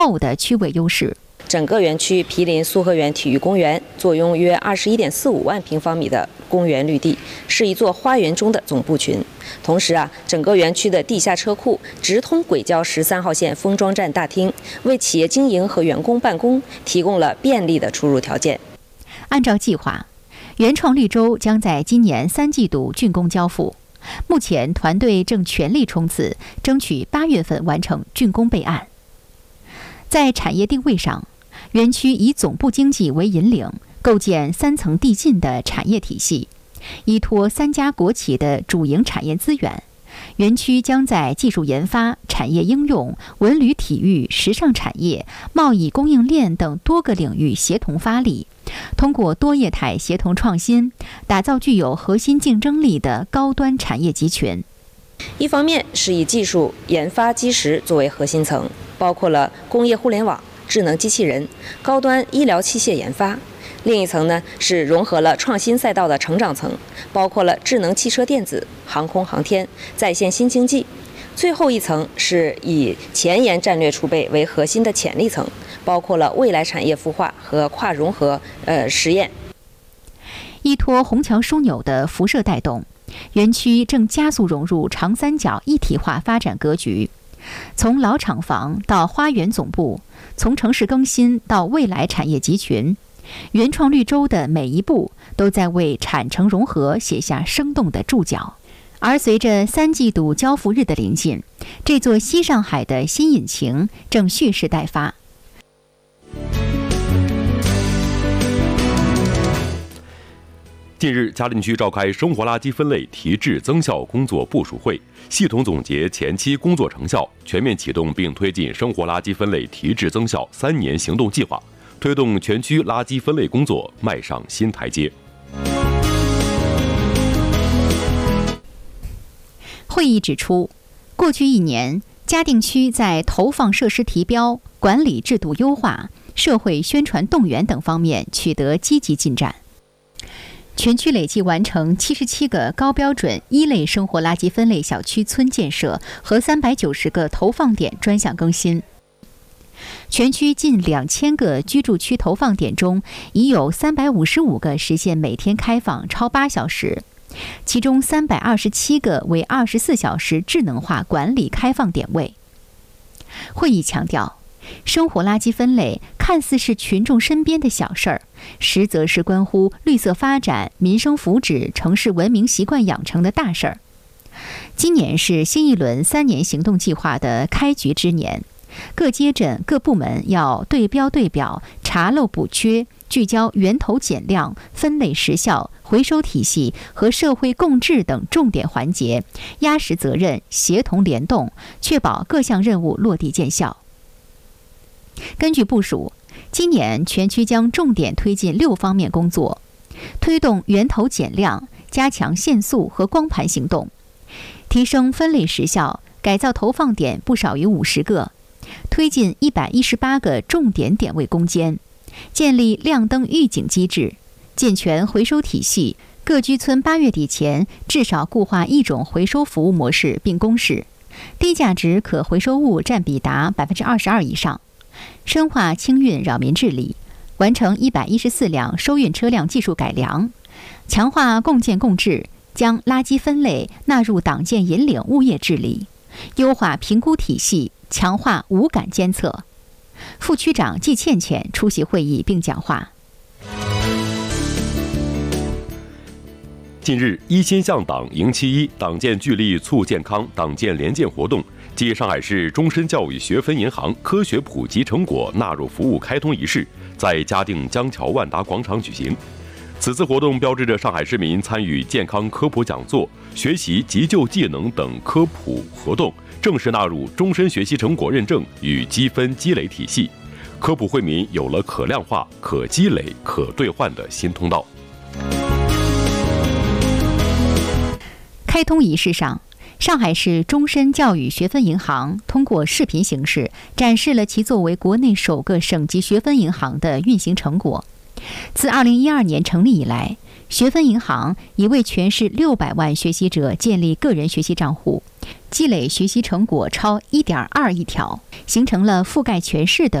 物的区位优势。 整个园区毗邻苏河园体育公园，坐拥约21.45万平方米的公园绿地，是一座花园中的总部群。同时整个园区的地下车库直通轨交13号线封装站大厅，为企业经营和员工办公提供了便利的出入条件。 按照计划，原创绿洲将在今年3季度竣工交付。目前团队正全力冲刺，争取8月份完成竣工备案。在产业定位上，园区以总部经济为引领，构建3层递进的产业体系，依托3家国企的主营产业资源，园区将在技术研发、产业应用、文旅体育、时尚产业、贸易供应链等多个领域协同发力，通过多业态协同创新，打造具有核心竞争力的高端产业集群。 一方面是以技术研发基石作为核心层，包括了工业互联网、智能机器人、高端医疗器械研发；另一层呢是融合了创新赛道的成长层，包括了智能汽车电子、航空航天、在线新经济；最后一层是以前沿战略储备为核心的潜力层，包括了未来产业孵化和跨融合实验。 依托虹桥枢纽的辐射带动，园区正加速融入长三角一体化发展格局。从老厂房到花园总部，从城市更新到未来产业集群，原创绿洲的每一步都在为产城融合写下生动的注脚。而随着3季度交付日的临近，这座西上海的新引擎正蓄势待发。 近日，嘉定区召开生活垃圾分类提质增效工作部署会，系统总结前期工作成效，全面启动并推进生活垃圾分类提质增效3年行动计划，推动全区垃圾分类工作迈上新台阶。 会议指出，过去1年，嘉定区在投放设施提标、管理制度优化、社会宣传动员等方面取得积极进展。全区累计完成77个高标准1类生活垃圾分类小区村建设和390个投放点专项更新。全区近2000个居住区投放点中，已有355个实现每天开放超8小时，其中327个为24小时智能化管理开放点位。会议强调，生活垃圾分类看似是群众身边的小事儿，实则是关乎绿色发展、民生福祉、城市文明习惯养成的大事儿。今年是新一轮3年行动计划的开局之年，各街镇各部门要对标对表，查漏补缺，聚焦源头减量、分类时效、回收体系和社会共治等重点环节，压实责任，协同联动，确保各项任务落地见效。根据部署，今年全区将重点推进6方面工作，推动源头减量，加强限速和光盘行动，提升分类时效，改造投放点不少于50个，推进118个重点点位攻坚，建立亮灯预警机制，健全回收体系，各居村8月底前至少固化1种回收服务模式并公示，低价值可回收物占比达22%以上。深化清运扰民治理，完成114辆收运车辆技术改良，强化共建共治，将垃圾分类纳入党建引领物业治理，优化评估体系，强化无感监测。副区长季倩倩出席会议并讲话。 近日，一心向党迎71党建聚力促健康党建联建活动暨上海市终身教育学分银行科学普及成果纳入服务开通仪式在嘉定江桥万达广场举行。此次活动标志着上海市民参与健康科普讲座、学习急救技能等科普活动正式纳入终身学习成果认证与积分积累体系，科普惠民有了可量化、可积累、可兑换的新通道。 开通仪式上，上海市终身教育学分银行通过视频形式展示了其作为国内首个省级学分银行的运行成果。自2012年成立以来， 学分银行已为全市600万学习者建立个人学习账户，积累学习成果超1.2亿条，形成了覆盖全市的